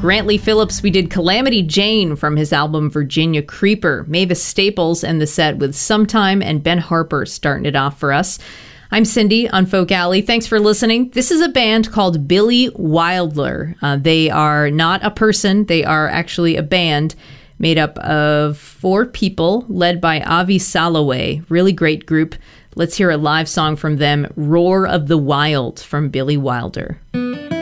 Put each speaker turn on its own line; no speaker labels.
Grantley Phillips, we did Calamity Jane from his album Virginia Creeper. Mavis Staples and the set with Sometime, and Ben Harper starting it off for us. I'm Cindy on Folk Alley. Thanks for listening. This is a band called Billy Wilder. They are not a person. They are actually a band made up of 4 people led by Avi Salaway. Really great group. Let's hear a live song from them, Roar of the Wild from Billy Wilder.